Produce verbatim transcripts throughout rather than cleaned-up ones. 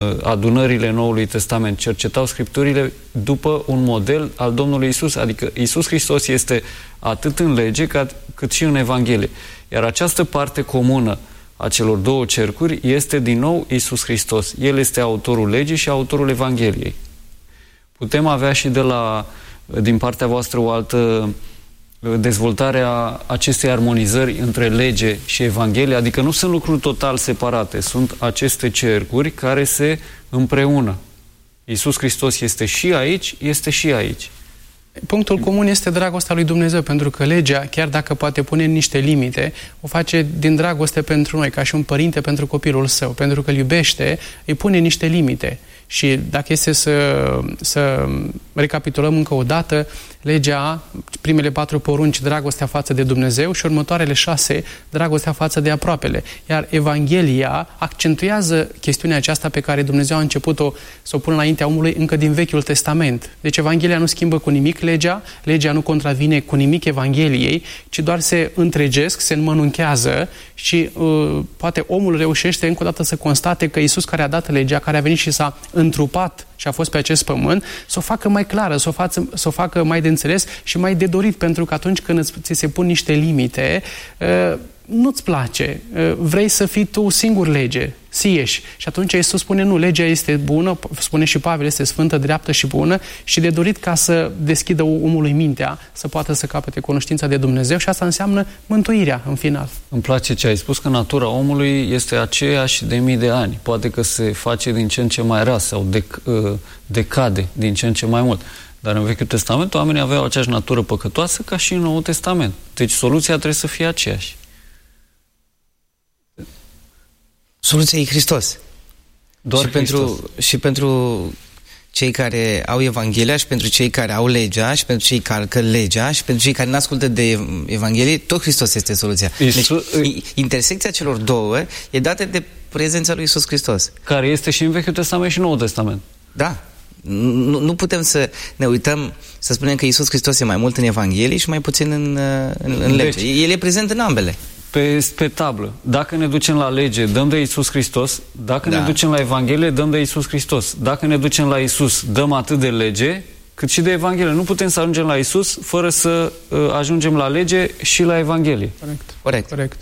adunările Noului Testament, cercetau Scripturile după un model al Domnului Isus, adică Isus Hristos este atât în lege cât și în Evanghelie. Iar această parte comună a celor două cercuri este din nou Isus Hristos. El este autorul legii și autorul Evangheliei. Putem avea și de la, din partea voastră o altă dezvoltare a acestei armonizări între lege și Evanghelie, adică nu sunt lucruri total separate, sunt aceste cercuri care se împreună. Iisus Hristos este și aici, este și aici. Punctul comun este dragostea lui Dumnezeu, pentru că legea, chiar dacă poate pune niște limite, o face din dragoste pentru noi, ca și un părinte pentru copilul său, pentru că îl iubește, îi pune niște limite. Și dacă este să, să recapitulăm încă o dată, legea, primele patru porunci, dragostea față de Dumnezeu și următoarele șase, dragostea față de aproapele. Iar Evanghelia accentuează chestiunea aceasta pe care Dumnezeu a început-o să o pună înaintea omului încă din Vechiul Testament. Deci Evanghelia nu schimbă cu nimic legea, legea nu contravine cu nimic Evangheliei, ci doar se întregesc, se înmănunchează și uh, poate omul reușește încă o dată să constate că Iisus, care a dat legea, care a venit și s-a întrupat și a fost pe acest pământ, să o facă mai clară, să o, față, să o facă mai de înțeles și mai de dorit, pentru că atunci când îți, ți se pun niște limite, uh, nu-ți place, uh, vrei să fii tu singur lege, sieși. Și atunci Iisus spune, nu, legea este bună, spune și Pavel, este sfântă, dreaptă și bună și de dorit ca să deschidă omului mintea, să poată să capete cunoștința de Dumnezeu și asta înseamnă mântuirea în final. Îmi place ce ai spus, că natura omului este aceeași de mii de ani. Poate că se face din ce în ce mai rea sau dec, decade din ce în ce mai mult. Dar în Vechiul Testament oamenii aveau aceeași natură păcătoasă ca și în Noul Testament. Deci soluția trebuie să fie aceeași. Soluția e Hristos. Doar și, Hristos. Pentru, și pentru cei care au Evanghelia și pentru cei care au legea și pentru cei care calcă legea și pentru cei care nu ascultă de Evanghelie, tot Hristos este soluția. Iisus... Deci, intersecția celor două e dată de prezența lui Iisus Hristos. Care este și în Vechiul Testament și în Noul Testament. Da. Nu, nu putem să ne uităm, să spunem că Iisus Hristos e mai mult în Evanghelie și mai puțin în, în, în lege. Deci, El e prezent în ambele. Pe, pe tablă. Dacă ne ducem la lege, dăm de Iisus Hristos. Dacă da. ne ducem la Evanghelie, dăm de Iisus Hristos. Dacă ne ducem la Iisus, dăm atât de lege, cât și de Evanghelie. Nu putem să ajungem la Iisus fără să uh, ajungem la lege și la Evanghelie. Corect. Corect. Corect.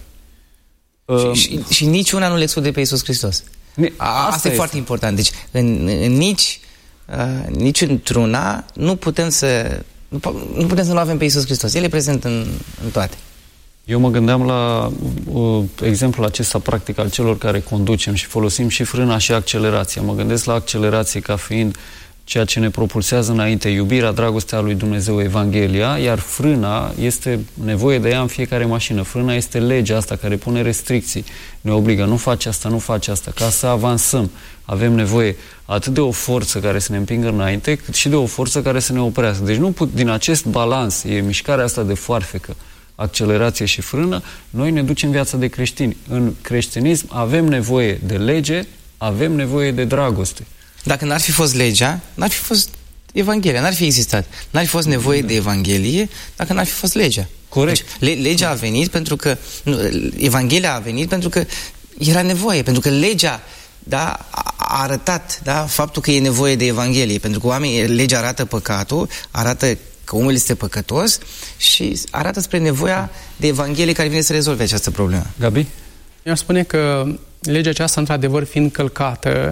Uh, și, și, și niciuna nu le exclude pe Iisus Hristos. Ne, asta, asta e este. foarte important. Deci, în, în nici, uh, nici într-una nu putem să nu, nu putem să nu avem pe Iisus Hristos. El e prezent în, în toate. Eu mă gândeam la uh, exemplul acesta practic al celor care conducem și folosim și frâna și accelerația. Mă gândesc la accelerație ca fiind ceea ce ne propulsează înainte, iubirea, dragostea lui Dumnezeu, Evanghelia, iar frâna este nevoie de ea în fiecare mașină. Frâna este legea asta care pune restricții, ne obligă, nu faci asta, nu faci asta, ca să avansăm. Avem nevoie atât de o forță care să ne împingă înainte, cât și de o forță care să ne oprească. Deci nu put, din acest balans, e mișcarea asta de foarfecă, accelerație și frână, noi ne ducem viața de creștini. În creștinism avem nevoie de lege, avem nevoie de dragoste. Dacă n-ar fi fost legea, n-ar fi fost Evanghelia, n-ar fi existat. N-ar fi fost nevoie de Evanghelie dacă n-ar fi fost legea. Corect. Deci, le, legea a venit pentru că, nu, Evanghelia a venit pentru că era nevoie, pentru că legea, da, a arătat, da, faptul că e nevoie de Evanghelie, pentru că oamenii, legea arată păcatul, arată că omul este păcătos și arată spre nevoia de Evanghelie care vine să rezolve această problemă. Gabi? Eu aș spune că legea aceasta, într-adevăr, fiind călcată,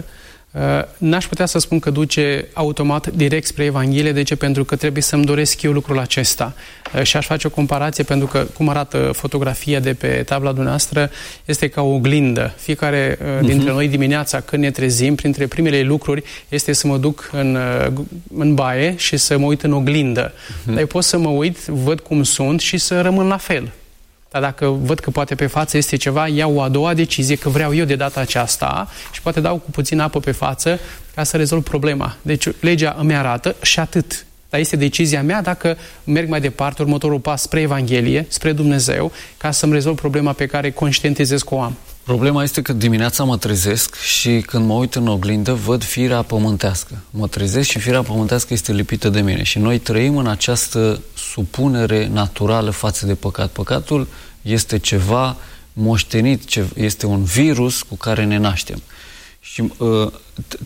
n-aș putea să spun că duce automat direct spre Evanghelie. De ce? Pentru că trebuie să-mi doresc eu lucrul acesta. Și aș face o comparație, pentru că cum arată fotografia de pe tabla dumneavoastră, este ca o oglindă. Fiecare dintre uh-huh. noi dimineața, când ne trezim, printre primele lucruri este să mă duc în, în baie și să mă uit în oglindă. Uh-huh. Dar eu pot să mă uit, văd cum sunt și să rămân la fel. Dar dacă văd că poate pe față este ceva, iau o a doua decizie, că vreau eu de data aceasta și poate dau cu puțin apă pe față ca să rezolv problema. Deci legea îmi arată și atât. Dar este decizia mea dacă merg mai departe, următorul pas spre Evanghelie, spre Dumnezeu, ca să-mi rezolv problema pe care conștientizez că o am. Problema este că dimineața mă trezesc și când mă uit în oglindă văd firea pământească. Mă trezesc și firea pământească este lipită de mine și noi trăim în această supunere naturală față de păcat. Păcatul este ceva moștenit, este un virus cu care ne naștem. Și uh,